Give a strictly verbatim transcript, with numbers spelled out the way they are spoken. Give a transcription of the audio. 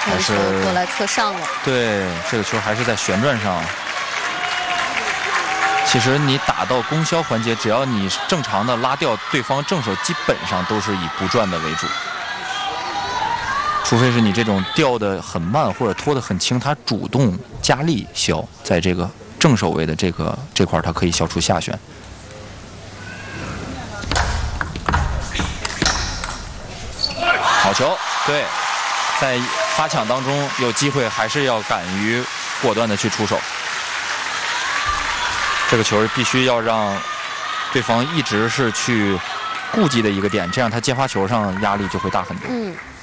还是过来侧上了。 对，这个球还是在旋转上。其实你打到攻消环节，只要你正常的拉掉对方正手，基本上都是以不转的为主。除非是你这种掉的很慢或者拖得很轻，他主动加力消，在这个正手位的这个这块，他可以消出下旋。好球，对，在发抢当中有机会，还是要敢于果断的去出手。这个球必须要让对方一直是去顾忌的一个点，这样他接发球上压力就会大很多。 嗯。